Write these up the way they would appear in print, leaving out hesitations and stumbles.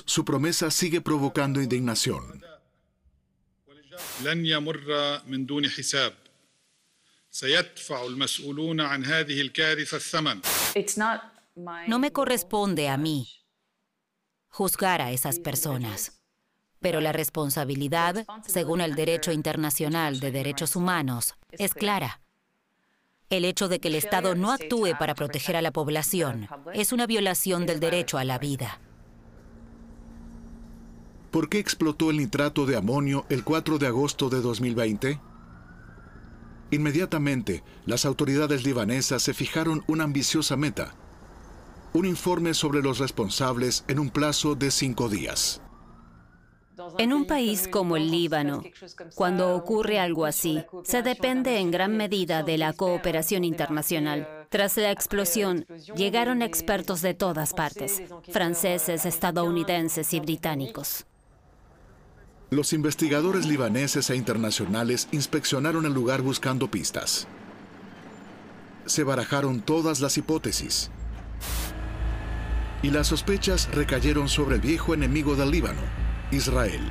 su promesa sigue provocando indignación. لن يمر من دون حساب. سيدفع المسؤولون عن هذه الكارثة الثمن. No me corresponde a mí juzgar a esas personas, pero la responsabilidad, según el derecho internacional de derechos humanos, es clara. El hecho de que el Estado no actúe para proteger a la población es una violación del derecho a la vida. ¿Por qué explotó el nitrato de amonio el 4 de agosto de 2020? Inmediatamente, las autoridades libanesas se fijaron una ambiciosa meta: un informe sobre los responsables en un plazo de 5 días. En un país como el Líbano, cuando ocurre algo así, se depende en gran medida de la cooperación internacional. Tras la explosión, llegaron expertos de todas partes, franceses, estadounidenses y británicos. Los investigadores libaneses e internacionales inspeccionaron el lugar buscando pistas. Se barajaron todas las hipótesis. Y las sospechas recayeron sobre el viejo enemigo del Líbano, Israel.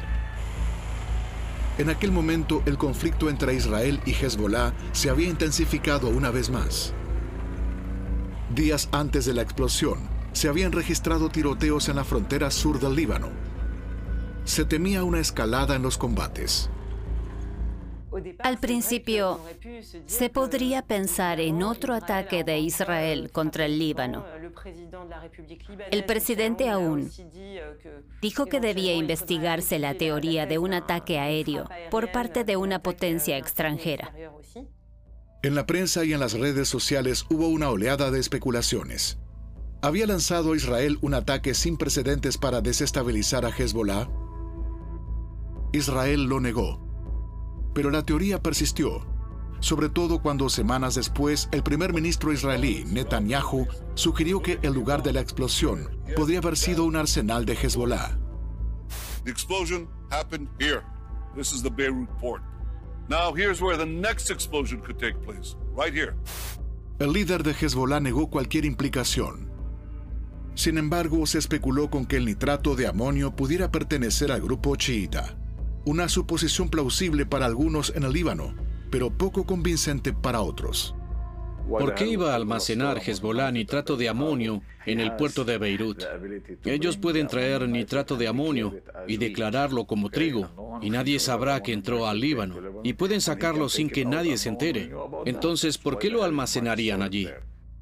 En aquel momento, el conflicto entre Israel y Hezbollah se había intensificado una vez más. Días antes de la explosión, se habían registrado tiroteos en la frontera sur del Líbano. Se temía una escalada en los combates. Al principio, se podría pensar en otro ataque de Israel contra el Líbano. El presidente Aoun dijo que debía investigarse la teoría de un ataque aéreo por parte de una potencia extranjera. En la prensa y en las redes sociales hubo una oleada de especulaciones. ¿Había lanzado Israel un ataque sin precedentes para desestabilizar a Hezbollah? Israel lo negó. Pero la teoría persistió, sobre todo cuando semanas después el primer ministro israelí, Netanyahu, sugirió que el lugar de la explosión podría haber sido un arsenal de Hezbollah. The explosion happened here. This is the Beirut port. Now here's where the next explosion could take place, right here. El líder de Hezbollah negó cualquier implicación. Sin embargo, se especuló con que el nitrato de amonio pudiera pertenecer al grupo chiita. Una suposición plausible para algunos en el Líbano, pero poco convincente para otros. ¿Por qué iba a almacenar Hezbollah nitrato de amonio en el puerto de Beirut? Ellos pueden traer nitrato de amonio y declararlo como trigo, y nadie sabrá que entró al Líbano, y pueden sacarlo sin que nadie se entere. Entonces, ¿por qué lo almacenarían allí?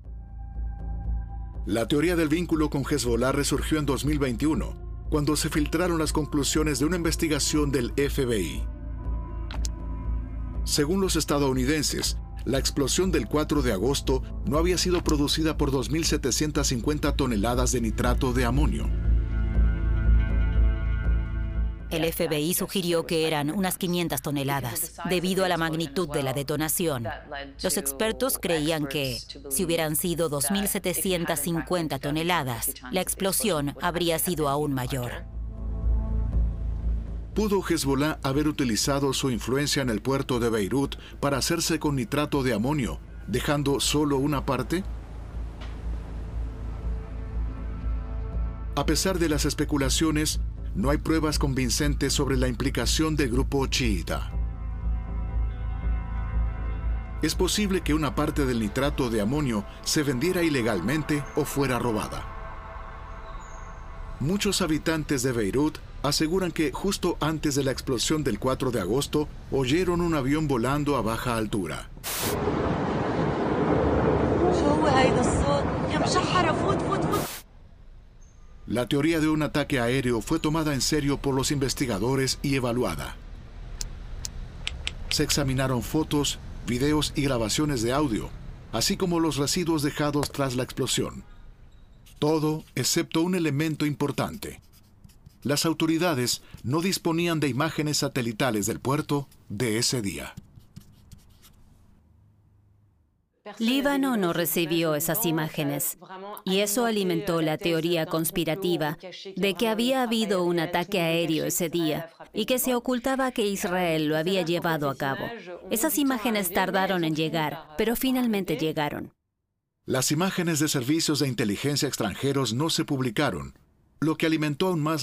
La teoría del vínculo con Hezbollah resurgió en 2021, cuando se filtraron las conclusiones de una investigación del FBI. Según los estadounidenses, la explosión del 4 de agosto no había sido producida por 2.750 toneladas de nitrato de amonio. El FBI sugirió que eran unas 500 toneladas, debido a la magnitud de la detonación. Los expertos creían que, si hubieran sido 2.750 toneladas, la explosión habría sido aún mayor. ¿Pudo Hezbollah haber utilizado su influencia en el puerto de Beirut para hacerse con nitrato de amonio, dejando solo una parte? A pesar de las especulaciones, no hay pruebas convincentes sobre la implicación del grupo chiita. Es posible que una parte del nitrato de amonio se vendiera ilegalmente o fuera robada. Muchos habitantes de Beirut aseguran que justo antes de la explosión del 4 de agosto oyeron un avión volando a baja altura. La teoría de un ataque aéreo fue tomada en serio por los investigadores y evaluada. Se examinaron fotos, videos y grabaciones de audio, así como los residuos dejados tras la explosión. Todo excepto un elemento importante. Las autoridades no disponían de imágenes satelitales del puerto de ese día. Líbano no recibió esas imágenes, y eso alimentó la teoría conspirativa de que había habido un ataque aéreo ese día y que se ocultaba que Israel lo había llevado a cabo. Esas imágenes tardaron en llegar, pero finalmente llegaron. Las imágenes de servicios de inteligencia extranjeros no se publicaron, lo que alimentó aún más